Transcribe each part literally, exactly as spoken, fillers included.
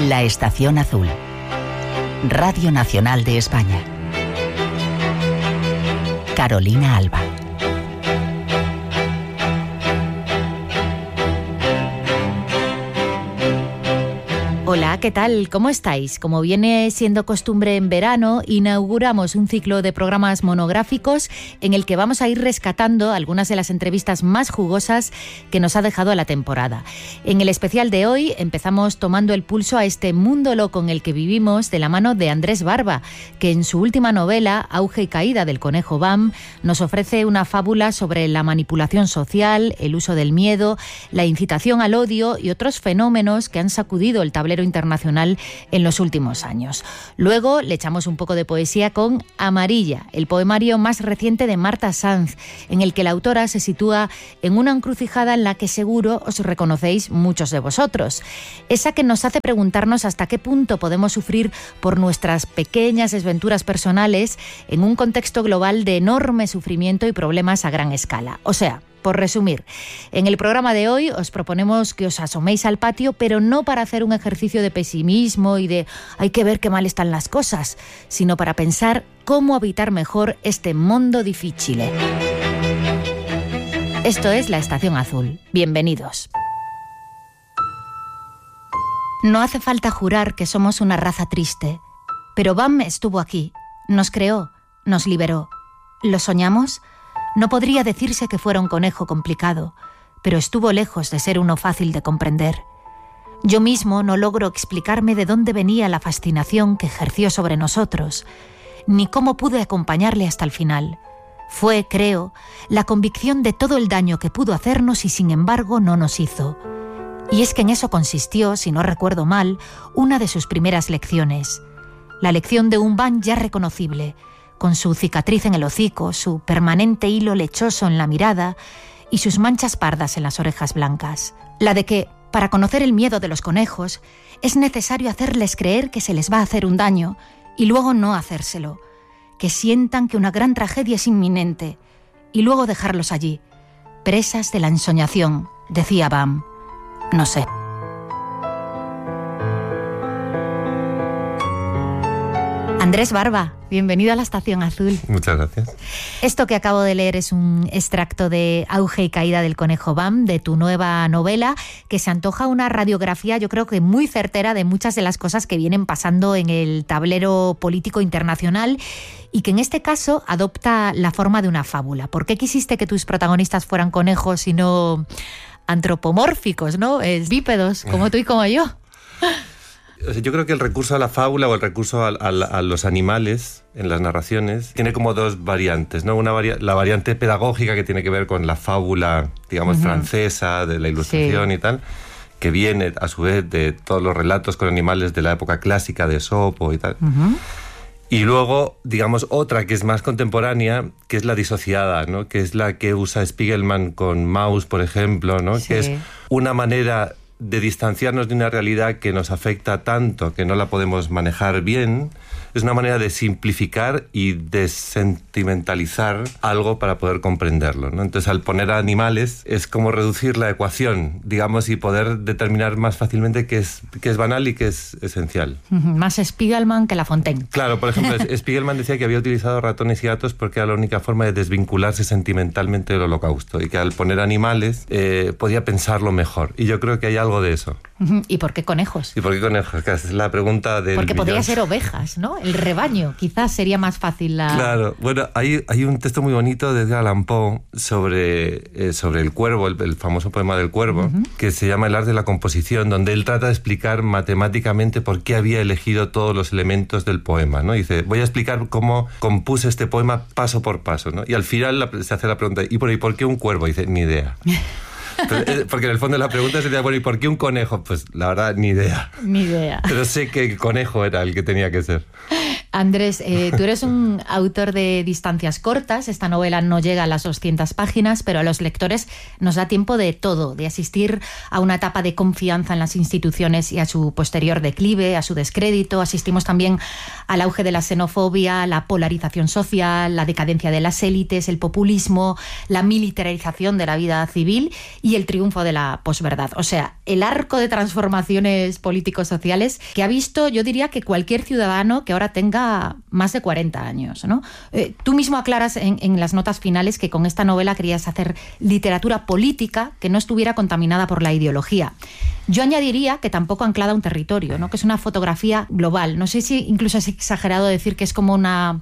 La Estación Azul. Radio Nacional de España. Carolina Alba. Hola, ¿qué tal? ¿Cómo estáis? Como viene siendo costumbre en verano, inauguramos un ciclo de programas monográficos en el que vamos a ir rescatando algunas de las entrevistas más jugosas que nos ha dejado la temporada. En el especial de hoy empezamos tomando el pulso a este mundo loco en el que vivimos de la mano de Andrés Barba, que en su última novela, Auge y caída del conejo Bam, nos ofrece una fábula sobre la manipulación social, el uso del miedo, la incitación al odio y otros fenómenos que han sacudido el tablero internacional en los últimos años. Luego le echamos un poco de poesía con Amarilla, el poemario más reciente de Marta Sanz, en el que la autora se sitúa en una encrucijada en la que seguro os reconocéis muchos de vosotros. Esa que nos hace preguntarnos hasta qué punto podemos sufrir por nuestras pequeñas desventuras personales en un contexto global de enorme sufrimiento y problemas a gran escala. O sea, por resumir, en el programa de hoy os proponemos que os asoméis al patio, pero no para hacer un ejercicio de pesimismo y de hay que ver qué mal están las cosas, sino para pensar cómo habitar mejor este mundo difícil. Esto es La Estación Azul. Bienvenidos. No hace falta jurar que somos una raza triste, pero Bam estuvo aquí, nos creó, nos liberó. ¿Lo soñamos? No podría decirse que fuera un conejo complicado, pero estuvo lejos de ser uno fácil de comprender. Yo mismo no logro explicarme de dónde venía la fascinación que ejerció sobre nosotros, ni cómo pude acompañarle hasta el final. Fue, creo, la convicción de todo el daño que pudo hacernos y sin embargo no nos hizo. Y es que en eso consistió, si no recuerdo mal, una de sus primeras lecciones. La lección de un Bam ya reconocible, con su cicatriz en el hocico, su permanente hilo lechoso en la mirada y sus manchas pardas en las orejas blancas. La de que, para conocer el miedo de los conejos, es necesario hacerles creer que se les va a hacer un daño y luego no hacérselo, que sientan que una gran tragedia es inminente y luego dejarlos allí, presas de la ensoñación, decía Bam. No sé. Andrés Barba, bienvenido a La Estación Azul. Muchas gracias. Esto que acabo de leer es un extracto de Auge y caída del conejo Bam, de tu nueva novela, que se antoja una radiografía, yo creo que muy certera, de muchas de las cosas que vienen pasando en el tablero político internacional y que en este caso adopta la forma de una fábula. ¿Por qué quisiste que tus protagonistas fueran conejos y no antropomórficos, ¿no? Es bípedos, como tú y como yo? Yo creo que el recurso a la fábula o el recurso a, a, a los animales en las narraciones tiene como dos variantes, ¿no? Una vari- la variante pedagógica que tiene que ver con la fábula, digamos, uh-huh. francesa, de la Ilustración sí. y tal, que viene a su vez de todos los relatos con animales de la época clásica de Esopo y tal. Uh-huh. Y luego, digamos, otra que es más contemporánea, que es la disociada, ¿no? Que es la que usa Spiegelman con Maus, por ejemplo, ¿no? Sí. Que es una manera de distanciarnos de una realidad que nos afecta tanto que no la podemos manejar bien. Es una manera de simplificar y desentimentalizar algo para poder comprenderlo, ¿no? Entonces, al poner a animales es como reducir la ecuación, digamos, y poder determinar más fácilmente qué es, qué es banal y qué es esencial. Más Spiegelman que La Fontaine. Claro, por ejemplo, Spiegelman decía que había utilizado ratones y gatos porque era la única forma de desvincularse sentimentalmente del Holocausto y que al poner animales eh, podía pensarlo mejor. Y yo creo que hay algo de eso. ¿Y por qué conejos? ¿Y por qué conejos? Esa es la pregunta del Porque podría millón. ser ovejas, ¿no? El rebaño, quizás sería más fácil la... Claro, bueno, hay, hay un texto muy bonito de Edgar Allan Poe sobre, eh, sobre el cuervo, el, el famoso poema del cuervo, uh-huh. que se llama El arte de la composición, donde él trata de explicar matemáticamente por qué había elegido todos los elementos del poema, ¿no? Dice, voy a explicar cómo compuse este poema paso por paso, ¿no? Y al final la, se hace la pregunta, ¿y por, ¿y por qué un cuervo? Y dice, ni idea. Pues, porque en el fondo la pregunta sería, bueno, ¿y por qué un conejo? Pues la verdad, ni idea. Ni idea. Pero sé que el conejo era el que tenía que ser. Andrés, eh, tú eres un autor de distancias cortas. Esta novela no llega a las doscientas páginas, pero a los lectores nos da tiempo de todo, de asistir a una etapa de confianza en las instituciones y a su posterior declive, a su descrédito. Asistimos también al auge de la xenofobia, la polarización social, la decadencia de las élites, el populismo, la militarización de la vida civil y el triunfo de la posverdad. O sea, el arco de transformaciones político-sociales que ha visto, yo diría que cualquier ciudadano que ahora tenga más de cuarenta años, ¿no? Eh, tú mismo aclaras en, en las notas finales que con esta novela querías hacer literatura política que no estuviera contaminada por la ideología. Yo añadiría que tampoco anclada a un territorio, ¿no? Que es una fotografía global. No sé si incluso es exagerado decir que es como una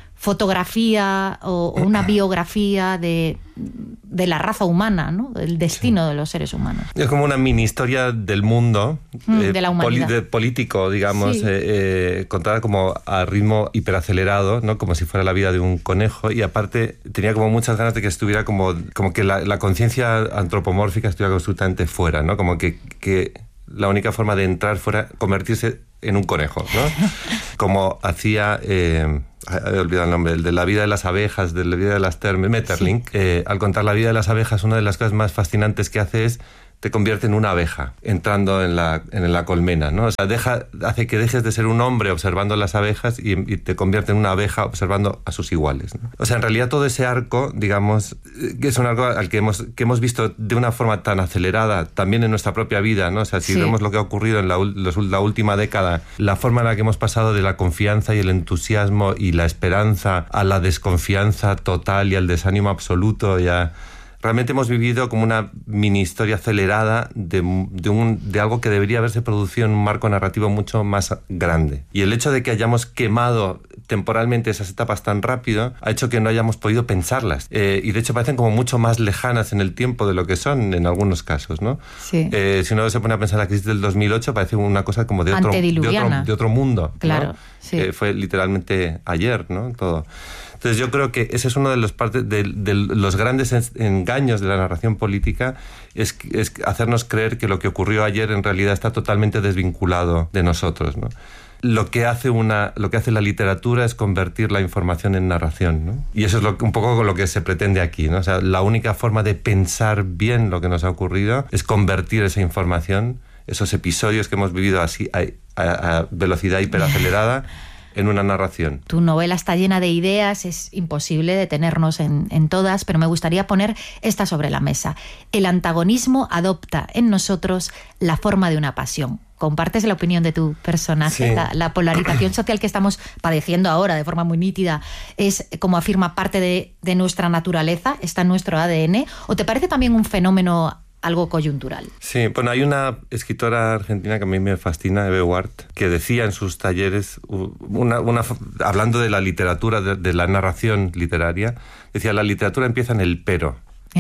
fotografía o, o una biografía de, de la raza humana, ¿no? El destino sí. de los seres humanos. Es como una mini historia del mundo, mm, eh, de la humanidad. Poli, de, político, digamos, sí. eh, eh, contada como a ritmo hiperacelerado, ¿no? Como si fuera la vida de un conejo, y aparte tenía como muchas ganas de que estuviera como, como que la, la conciencia antropomórfica estuviera absolutamente fuera, ¿no? Como que, que la única forma de entrar fuera convertirse en un conejo, ¿no? Como hacía... Eh, he olvidado el nombre, el de la vida de las abejas, de la vida de las termes, Metterlink. Sí. Eh, al contar la vida de las abejas, una de las cosas más fascinantes que hace es te convierte en una abeja entrando en la, en la colmena, ¿no? O sea, deja, hace que dejes de ser un hombre observando las abejas y, y te convierte en una abeja observando a sus iguales, ¿no? O sea, en realidad todo ese arco, digamos, que es un arco al que hemos, que hemos visto de una forma tan acelerada también en nuestra propia vida, ¿no? O sea, si sí. vemos lo que ha ocurrido en la, los, la última década, la forma en la que hemos pasado de la confianza y el entusiasmo y la esperanza a la desconfianza total y al desánimo absoluto, ya... Realmente hemos vivido como una mini historia acelerada de, de, un, de algo que debería haberse producido en un marco narrativo mucho más grande. Y el hecho de que hayamos quemado temporalmente esas etapas tan rápido ha hecho que no hayamos podido pensarlas. Eh, y de hecho parecen como mucho más lejanas en el tiempo de lo que son en algunos casos, ¿no? Sí. Eh, si uno se pone a pensar en la crisis del dos mil ocho, parece una cosa como de otro, de otro, de otro mundo. Claro, ¿no? sí. Eh, fue literalmente ayer, ¿no? Todo. Entonces yo creo que ese es uno de los, partes de, de los grandes engaños de la narración política, es, es hacernos creer que lo que ocurrió ayer en realidad está totalmente desvinculado de nosotros, ¿no? Lo que hace una, lo que hace la literatura es convertir la información en narración, ¿no? Y eso es lo, un poco lo que se pretende aquí, ¿no? O sea, la única forma de pensar bien lo que nos ha ocurrido es convertir esa información, esos episodios que hemos vivido así a, a, a velocidad hiperacelerada, en una narración. Tu novela está llena de ideas, es imposible detenernos en, en todas, pero me gustaría poner esta sobre la mesa. El antagonismo adopta en nosotros la forma de una pasión. ¿Compartes la opinión de tu personaje? Sí. La, la polarización social que estamos padeciendo ahora de forma muy nítida es, como afirma, parte de, de nuestra naturaleza, está en nuestro A D N, ¿o te parece también un fenómeno algo coyuntural? Sí, bueno, hay una escritora argentina que a mí me fascina, Eve Ward, que decía en sus talleres, una, una, hablando de la literatura, de, de la narración literaria, decía, la literatura empieza en el pero.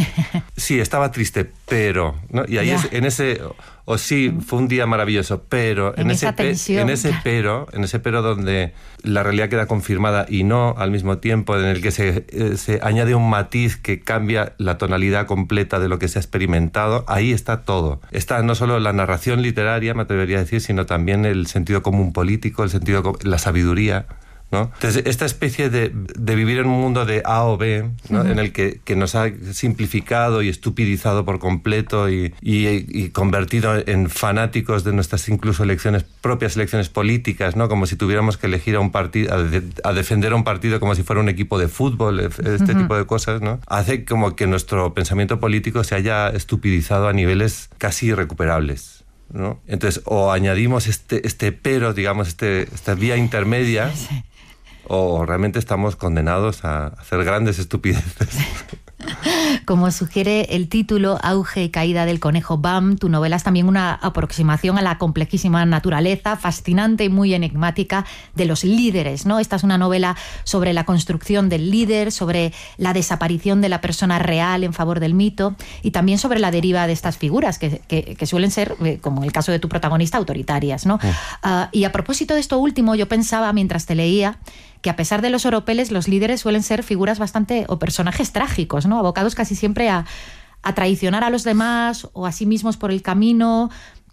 Sí, estaba triste, pero, ¿no? Y ahí es, en ese, o oh, sí, fue un día maravilloso, pero en, en ese pe, en ese pero, en ese pero donde la realidad queda confirmada y no al mismo tiempo, en el que se, eh, se añade un matiz que cambia la tonalidad completa de lo que se ha experimentado, ahí está todo. Está no solo la narración literaria, me atrevería a decir, sino también el sentido común político, el sentido, la sabiduría, ¿no? Entonces, esta especie de, de vivir en un mundo de A o B, ¿no? Uh-huh. En el que, que nos ha simplificado y estupidizado por completo y, y, y convertido en fanáticos de nuestras incluso elecciones, propias elecciones políticas, ¿no? Como si tuviéramos que elegir a un partido, a, de, a defender a un partido como si fuera un equipo de fútbol, este uh-huh. tipo de cosas, ¿no? Hace como que nuestro pensamiento político se haya estupidizado a niveles casi irrecuperables, ¿no? Entonces, o añadimos este, este pero, digamos, este, esta vía intermedia, sí. O realmente estamos condenados a hacer grandes estupideces. Como sugiere el título, Auge y caída del conejo Bam, tu novela es también una aproximación a la complejísima naturaleza, fascinante y muy enigmática de los líderes, ¿no? Esta es una novela sobre la construcción del líder, sobre la desaparición de la persona real en favor del mito y también sobre la deriva de estas figuras que, que, que suelen ser, como en el caso de tu protagonista, autoritarias, ¿no? Uh. Uh, y a propósito de esto último, yo pensaba mientras te leía que a pesar de los oropeles, los líderes suelen ser figuras bastante, o personajes trágicos, ¿no? Abocados casi siempre a, a traicionar a los demás o a sí mismos por el camino.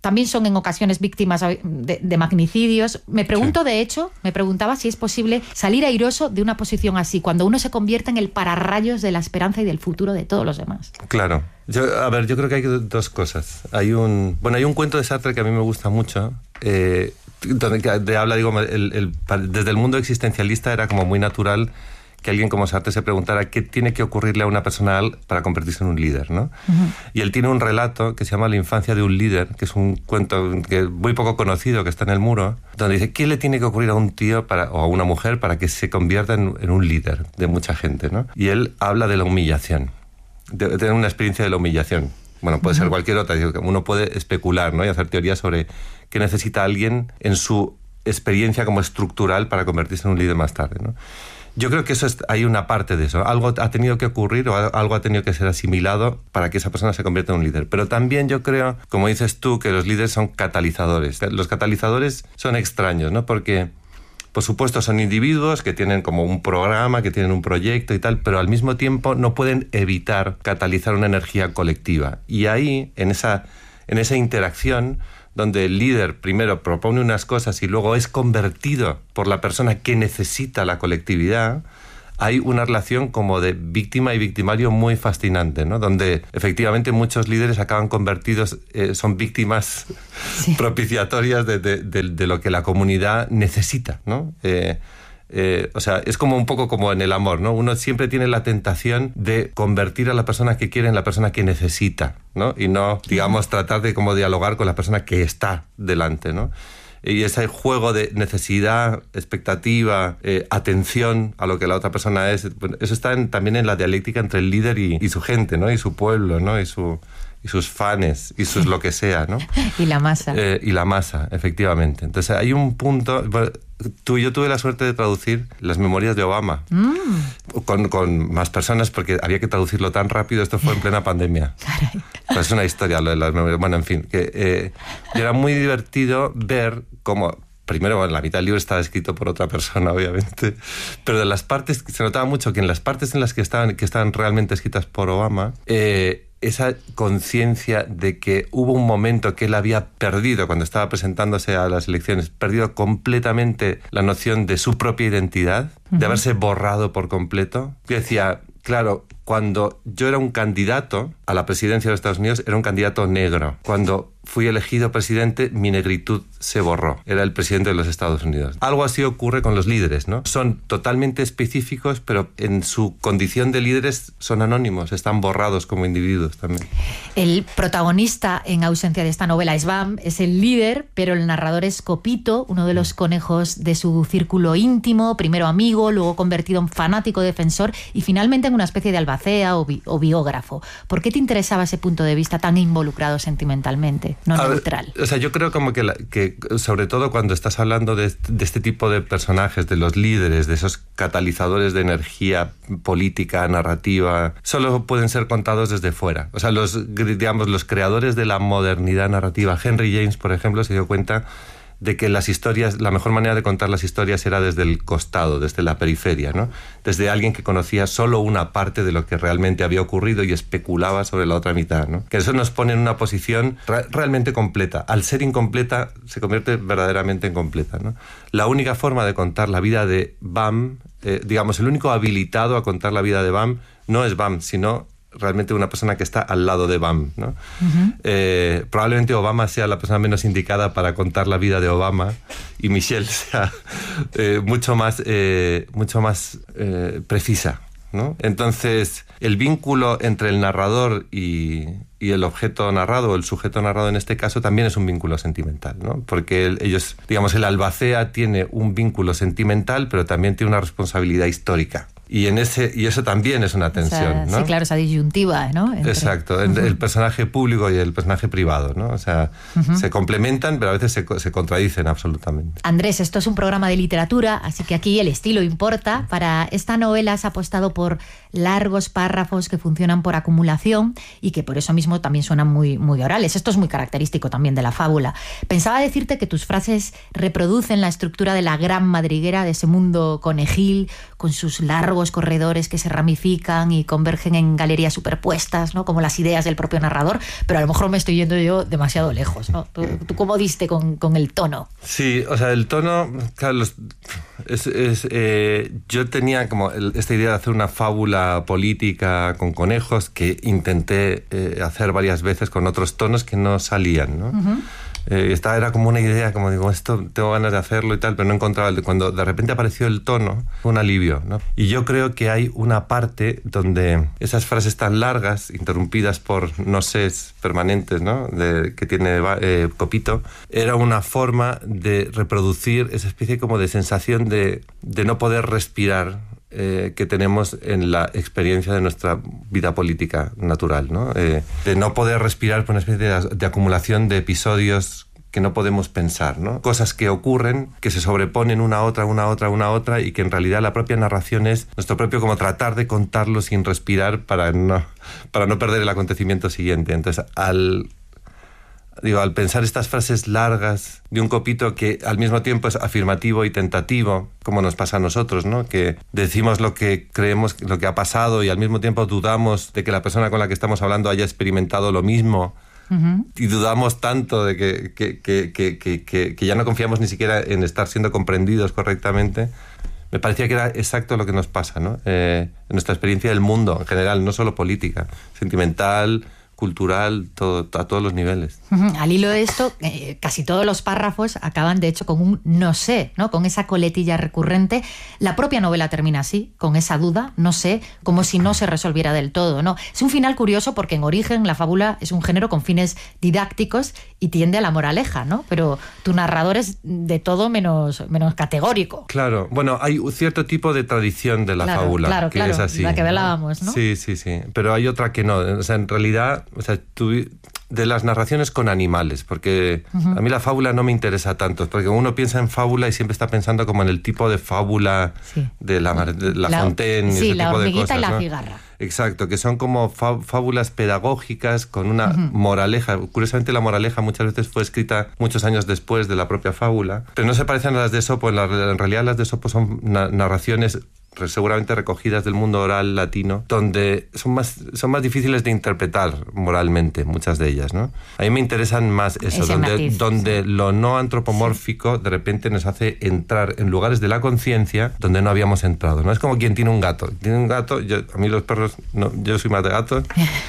también son en ocasiones víctimas de, de magnicidios. Me pregunto, sí. de hecho, me preguntaba si es posible salir airoso de una posición así, cuando uno se convierte en el pararrayos de la esperanza y del futuro de todos los demás. Claro. Yo, a ver, yo creo que hay dos cosas. Hay un, bueno, hay un cuento de Sartre que a mí me gusta mucho, eh, donde de habla, digo, el, el, desde el mundo existencialista era como muy natural que alguien como Sartre se preguntara qué tiene que ocurrirle a una persona para convertirse en un líder, ¿no? Uh-huh. Y él tiene un relato que se llama La infancia de un líder, que es un cuento que muy poco conocido, que está en el Muro, donde dice, ¿qué le tiene que ocurrir a un tío para, o a una mujer para que se convierta en, en un líder de mucha gente, ¿no? Y él habla de la humillación, de, de tener una experiencia de la humillación. Bueno, puede uh-huh. ser cualquier otra. Uno puede especular, ¿no? Y hacer teorías sobre qué necesita alguien en su experiencia como estructural para convertirse en un líder más tarde, ¿no? Yo creo que eso es, hay una parte de eso. Algo ha tenido que ocurrir o algo ha tenido que ser asimilado para que esa persona se convierta en un líder. Pero también yo creo, como dices tú, que los líderes son catalizadores. Los catalizadores son extraños, ¿no? Porque, por supuesto, son individuos que tienen como un programa, que tienen un proyecto y tal, pero al mismo tiempo no pueden evitar catalizar una energía colectiva. Y ahí, en esa, en esa interacción, donde el líder primero propone unas cosas y luego es convertido por la persona que necesita la colectividad, hay una relación como de víctima y victimario muy fascinante, ¿no? Donde efectivamente muchos líderes acaban convertidos, eh, son víctimas sí. propiciatorias de, de, de, de lo que la comunidad necesita, ¿no? Eh, Eh, o sea, es como un poco como en el amor, ¿no? Uno siempre tiene la tentación de convertir a la persona que quiere en la persona que necesita, ¿no? Y no, digamos, tratar de como dialogar con la persona que está delante, ¿no? Y ese juego de necesidad, expectativa, eh, atención a lo que la otra persona es, eso está en, también en la dialéctica entre el líder y, y su gente, ¿no? Y su pueblo, ¿no? Y su... y sus fans, y sus lo que sea, ¿no? Y la masa. Eh, y la masa, efectivamente. Entonces hay un punto... Bueno, tú y yo tuve la suerte de traducir las memorias de Obama mm. con, con más personas porque había que traducirlo tan rápido. Esto fue en plena pandemia. Caray. Pues es una historia lo de las memorias. Bueno, en fin, que eh, era muy divertido ver cómo... Primero, bueno, la mitad del libro estaba escrito por otra persona, obviamente, pero de las partes, se notaba mucho que en las partes en las que estaban, que estaban realmente escritas por Obama, eh, esa conciencia de que hubo un momento que él había perdido cuando estaba presentándose a las elecciones, perdido completamente la noción de su propia identidad, uh-huh. de haberse borrado por completo. Yo decía, claro, cuando yo era un candidato a la presidencia de los Estados Unidos, era un candidato negro. Cuando fui elegido presidente, mi negritud se borró. Era el presidente de los Estados Unidos. Algo así ocurre con los líderes, ¿no? Son totalmente específicos, pero en su condición de líderes son anónimos, están borrados como individuos también. El protagonista en ausencia de esta novela es Bam, es el líder, pero el narrador es Copito, uno de los conejos de su círculo íntimo, primero amigo, luego convertido en fanático defensor y finalmente en una especie de albacea o, bi- o biógrafo. ¿Por qué te interesaba ese punto de vista tan involucrado sentimentalmente? No a neutral. Ver, o sea, yo creo como que, la, que sobre todo cuando estás hablando de, de este tipo de personajes, de los líderes, de esos catalizadores de energía política, narrativa, solo pueden ser contados desde fuera. O sea, los, digamos, los creadores de la modernidad narrativa, Henry James, por ejemplo, se dio cuenta de que las historias, la mejor manera de contar las historias era desde el costado, desde la periferia, ¿no? Desde alguien que conocía solo una parte de lo que realmente había ocurrido y especulaba sobre la otra mitad, ¿no? Que eso nos pone en una posición re- realmente completa. Al ser incompleta, se convierte verdaderamente en completa, ¿no? La única forma de contar la vida de Bam, eh, digamos, el único habilitado a contar la vida de Bam no es Bam, sino realmente una persona que está al lado de Bam, ¿no? Uh-huh. Eh, probablemente Obama sea la persona menos indicada para contar la vida de Obama y Michelle sea eh, mucho más, eh, mucho más eh, precisa, ¿no? Entonces, el vínculo entre el narrador y, y el objeto narrado, o el sujeto narrado en este caso, también es un vínculo sentimental, ¿no? Porque el, ellos, digamos, el albacea tiene un vínculo sentimental, pero también tiene una responsabilidad histórica. Y en ese y eso también es una tensión, o sea, ¿no? Sí, claro, esa disyuntiva, ¿no? Entre... Exacto, uh-huh. el personaje público y el personaje privado, ¿no? O sea, uh-huh. se complementan, pero a veces se, se contradicen absolutamente. Andrés, esto es un programa de literatura, así que aquí el estilo importa. Para esta novela has apostado por largos párrafos que funcionan por acumulación y que por eso mismo también suenan muy, muy orales. Esto es muy característico también de la fábula. Pensaba decirte que tus frases reproducen la estructura de la gran madriguera, de ese mundo conejil, con sus largos largos corredores que se ramifican y convergen en galerías superpuestas, ¿no? Como las ideas del propio narrador, pero a lo mejor me estoy yendo yo demasiado lejos, ¿no? ¿Tú, tú cómo diste con, con el tono? Sí, o sea, el tono, claro, los, es, es, eh, yo tenía como el, esta idea de hacer una fábula política con conejos que intenté eh, hacer varias veces con otros tonos que no salían, ¿no? Uh-huh. Eh, esta era como una idea, como digo, esto tengo ganas de hacerlo y tal, pero no encontraba el, cuando de repente apareció el tono, fue un alivio, ¿no? Y yo creo que hay una parte donde esas frases tan largas, interrumpidas por no sés permanentes, ¿no? De, que tiene eh, Copito, era una forma de reproducir esa especie como de sensación de, de no poder respirar Eh, que tenemos en la experiencia de nuestra vida política natural, ¿no? Eh, de no poder respirar por una especie de, de acumulación de episodios que no podemos pensar, ¿no? Cosas que ocurren, que se sobreponen una a otra, una a otra, una a otra, y que en realidad la propia narración es nuestro propio como tratar de contarlo sin respirar para no, para no perder el acontecimiento siguiente. Entonces, al... Digo, al pensar estas frases largas de un Copito que al mismo tiempo es afirmativo y tentativo, como nos pasa a nosotros, ¿no? Que decimos lo que creemos, lo que ha pasado, y al mismo tiempo dudamos de que la persona con la que estamos hablando haya experimentado lo mismo. Uh-huh. Y dudamos tanto de que, que, que, que, que, que, que ya no confiamos ni siquiera en estar siendo comprendidos correctamente. Me parecía que era exacto lo que nos pasa, ¿no? Eh, en nuestra experiencia del mundo en general, no solo política, sentimental, cultural, todo, a todos los niveles. Uh-huh. Al hilo de esto, eh, casi todos los párrafos acaban de hecho con un no sé, ¿no? Con esa coletilla recurrente. La propia novela termina así, con esa duda, no sé, como si no se resolviera del todo, ¿no? Es un final curioso porque en origen la fábula es un género con fines didácticos y tiende a la moraleja, ¿no? Pero tu narrador es de todo menos, menos categórico. Claro, bueno, hay un cierto tipo de tradición de la claro, claro, claro, que claro, es así, la que velábamos, ¿no? Sí, sí, sí, pero hay otra que no. O sea, en realidad, o sea, tú, de las narraciones con animales, porque uh-huh. a mí la fábula no me interesa tanto, porque uno piensa en fábula y siempre está pensando como en el tipo de fábula sí. de la, de la, la Fontaine, sí, ese la tipo de cosas, y la ¿no? cigarra. Exacto, que son como fábulas pedagógicas con una uh-huh. moraleja. Curiosamente, la moraleja muchas veces fue escrita muchos años después de la propia fábula, pero no se parecen a las de Esopo. En, la, en realidad las de Esopo son na- narraciones seguramente recogidas del mundo oral latino, donde son más, son más difíciles de interpretar moralmente, muchas de ellas, ¿no? A mí me interesan más eso, Ese donde, matiz, donde sí. lo no antropomórfico sí. de repente nos hace entrar en lugares de la conciencia donde no habíamos entrado, ¿no? Es como quien tiene un gato. Tiene un gato, yo, a mí los perros, no, yo soy más de gatos.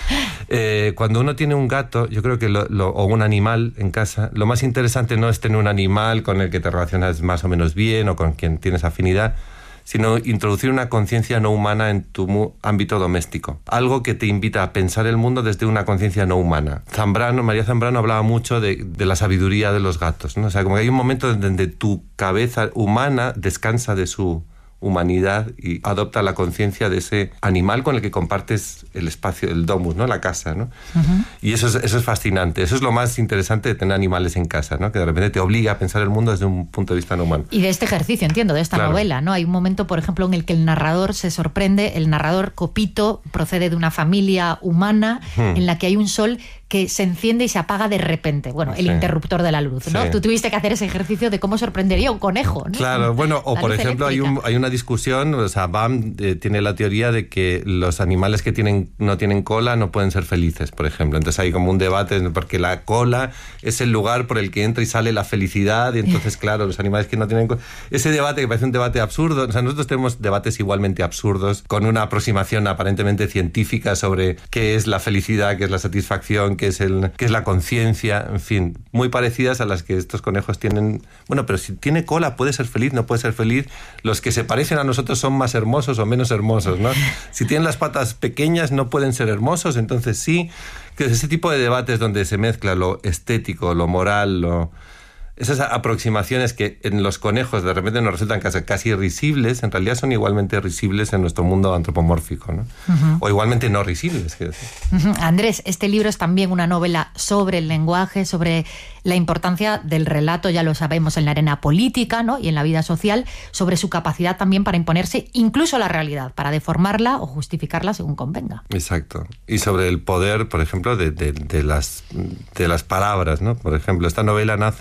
Eh, cuando uno tiene un gato, yo creo que lo, lo, o un animal en casa, lo más interesante no es tener un animal con el que te relacionas más o menos bien o con quien tienes afinidad, sino introducir una conciencia no humana en tu mu- ámbito doméstico. Algo que te invita a pensar el mundo desde una conciencia no humana. Zambrano, María Zambrano hablaba mucho de, de la sabiduría de los gatos, ¿no? O sea, como que hay un momento donde tu cabeza humana descansa de su humanidad y adopta la conciencia de ese animal con el que compartes el espacio, el domus, ¿no? La casa, ¿no? Uh-huh. Y eso es, eso es fascinante. Eso es lo más interesante de tener animales en casa, ¿no? Que de repente te obliga a pensar el mundo desde un punto de vista no humano. Y de este ejercicio, entiendo, de esta claro. novela, ¿no? Hay un momento, por ejemplo, en el que el narrador se sorprende. El narrador Copito procede de una familia humana uh-huh. en la que hay un sol que se enciende y se apaga de repente. Bueno, el sí. interruptor de la luz, ¿no? Sí. Tú tuviste que hacer ese ejercicio de cómo sorprendería un conejo, ¿no? Claro, bueno, o la por ejemplo hay, un, hay una discusión, o sea, B A M eh, tiene la teoría de que los animales que tienen no tienen cola no pueden ser felices, por ejemplo. Entonces hay como un debate, porque la cola es el lugar por el que entra y sale la felicidad, y entonces, claro, los animales que no tienen cola... Ese debate que parece un debate absurdo, o sea, nosotros tenemos debates igualmente absurdos, con una aproximación aparentemente científica sobre qué es la felicidad, qué es la satisfacción, qué es, el, qué es la conciencia, en fin, muy parecidas a las que estos conejos tienen. Bueno, pero si tiene cola, puede ser feliz, no puede ser feliz. Los que se parecen a nosotros son más hermosos o menos hermosos, ¿no? Si tienen las patas pequeñas, no pueden ser hermosos, entonces sí. Que es ese tipo de debates donde se mezcla lo estético, lo moral, lo... esas aproximaciones que en los conejos de repente nos resultan casi, casi risibles, en realidad son igualmente risibles en nuestro mundo antropomórfico, ¿no? Uh-huh. O igualmente no risibles. Quiero decir. Uh-huh. Andrés, este libro es también una novela sobre el lenguaje, sobre la importancia del relato, ya lo sabemos, en la arena política, ¿no? Y en la vida social, sobre su capacidad también para imponerse incluso a la realidad, para deformarla o justificarla según convenga. Exacto. Y sobre el poder, por ejemplo, de, de, de, las, de las palabras, ¿no? Por ejemplo, esta novela nace con algo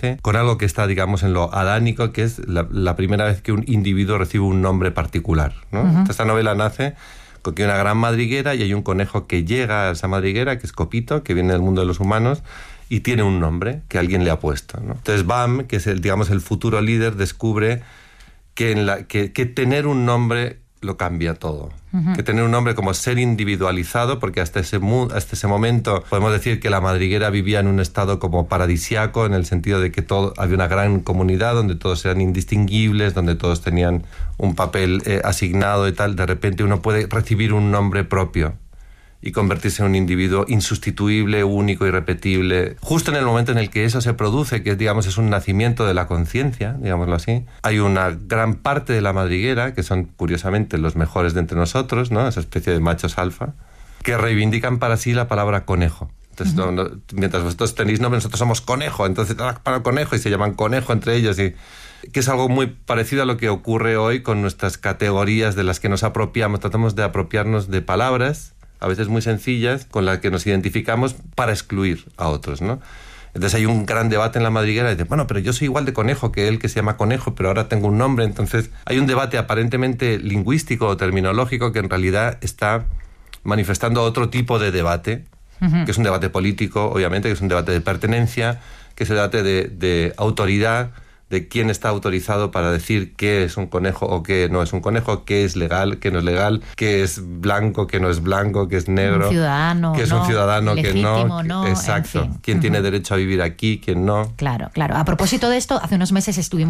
algo que está, digamos, en lo adánico, que es la, la primera vez que un individuo recibe un nombre particular, ¿no? Uh-huh. Esta novela nace con que hay una gran madriguera y hay un conejo que llega a esa madriguera, que es Copito, que viene del mundo de los humanos, y tiene un nombre que alguien le ha puesto, ¿no? Entonces Bam, que es el, digamos, el futuro líder, descubre que, en la, que, que tener un nombre lo cambia todo. Uh-huh. Que tener un nombre como ser individualizado, porque hasta ese, hasta ese momento podemos decir que la madriguera vivía en un estado como paradisiaco, en el sentido de que todo, había una gran comunidad donde todos eran indistinguibles, donde todos tenían un papel eh, asignado y tal. De repente uno puede recibir un nombre propio y convertirse en un individuo insustituible, único, irrepetible. Justo en el momento en el que eso se produce, que digamos es un nacimiento de la conciencia, digámoslo así, hay una gran parte de la madriguera, que son curiosamente los mejores de entre nosotros, ¿no? Esa especie de machos alfa, que reivindican para sí la palabra conejo. Entonces, uh-huh. no, no, mientras vosotros tenéis nombre, nosotros somos conejo, entonces para conejo, y se llaman conejo entre ellos, y que es algo muy parecido a lo que ocurre hoy con nuestras categorías de las que nos apropiamos. Tratamos de apropiarnos de palabras a veces muy sencillas, con las que nos identificamos para excluir a otros, ¿no? Entonces hay un gran debate en la madriguera, y dice, bueno, pero yo soy igual de conejo que él que se llama conejo, pero ahora tengo un nombre. Entonces hay un debate aparentemente lingüístico o terminológico que en realidad está manifestando otro tipo de debate, uh-huh. que es un debate político, obviamente, que es un debate de pertenencia, que es el debate de, de autoridad, de quién está autorizado para decir qué es un conejo o qué no es un conejo, qué es legal, qué no es legal, qué es blanco, qué no es blanco, qué es negro, un ciudadano, qué es no, un ciudadano, qué no, no, exacto, en fin. quién uh-huh. tiene derecho a vivir aquí, quién no. Claro, claro. A propósito de esto, hace unos meses estuvimos